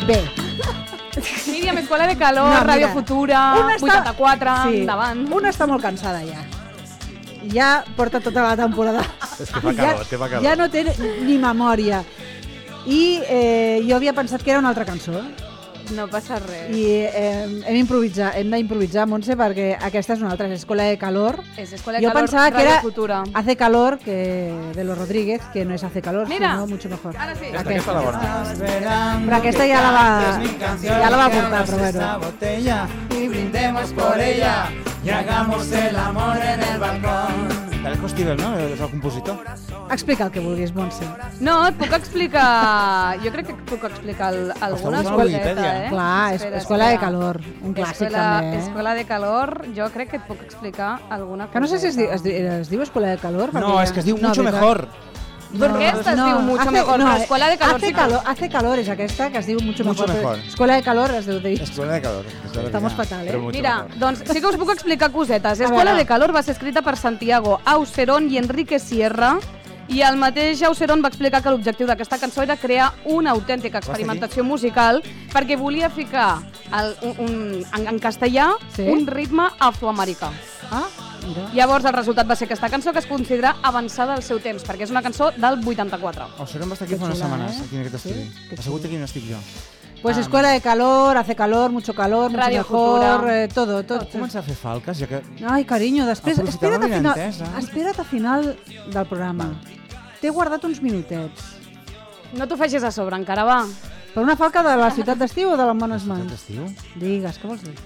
Bé. Míriam, Escola de Calor, Radio Futura, 84, endavant. Una està molt cansada ja. Ja porta tota la temporada. És que fa calor, té calor. Ja no té ni memòria. I jo havia pensat que era una altra cançó. No passa res. I hem d'improvisar, Montse, perquè aquesta és una altra, és Escola de Calor. És Escola de Jo Calor, pensava que Radio era Futura. Hace Calor, de los Rodríguez, que no es Hace Calor, Mira, sino mucho mejor. Ara sí. Aquesta la bona. Però aquesta ja la va portar, però bueno. Y brindemos por ella y hagamos el amor en el balcón. Alejo Stivel, no? És el compositor. Explica el que vulguis, Montse. No, et puc explicar... Jo crec que et puc explicar alguna buscant a coseta, Wikipedia. Clar, Escola de Calor, un clàssic també. Escola de Calor, jo crec que et puc explicar alguna cosa. Que no sé si es diu Escola de Calor. No, és que es diu Mucho Mejor. Aquesta es diu Mucho Mejor, però Escola de Calor sí que... Hace Calor és aquesta, que es diu Mucho Mucho Mejor. Mejor. Escola de Calor es deu dir. Escola de Calor. Estamos fatal, eh? Mira, doncs sí que us puc explicar cosetes. Escola de Calor va ser escrita per Santiago Aucerón i Enrique Sierra, i el mateix Aucerón va explicar que l'objectiu d'aquesta cançó era crear una autèntica experimentació musical perquè volia ficar en castellà un ritme afroamericà. Ah, mira. Llavors el resultat va ser aquesta cançó, que es considera avançada al seu temps, perquè és una cançó del 84. Aucerón va estar aquí fa unes setmanes, aquí en aquest estudi. Assegut aquí on estic jo. Pues Escuela de Calor, Hace Calor, Mucho Calor, Mucho Radio Mejor, Futura. todo. Puc començar a fer falques, ja que... Ai, carinyo, després... Aprofitava Espera't a final del programa. T'he guardat uns minutets. No t'ho facis a sobre encara, va. Per una falca de la ciutat d'estiu o de les bones mans? Estiu? Digues, què vols dir?